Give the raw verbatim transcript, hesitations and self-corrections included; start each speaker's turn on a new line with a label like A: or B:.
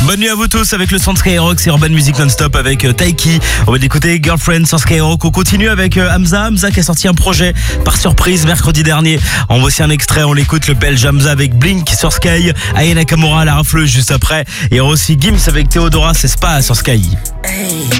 A: Bonne nuit à vous tous avec le son de Skyrock, c'est Urban Music Non-Stop avec euh, Taiki. On va écouter Girlfriend sur Skyrock. On continue avec euh, Hamza. Hamza qui a sorti un projet par surprise mercredi dernier. On voici un extrait, on l'écoute, le belge Hamza avec Blink sur Sky. Aya Nakamura, la rafleuse juste après. Et aussi Gims avec Theodora, c'est Spa sur Sky. Hey.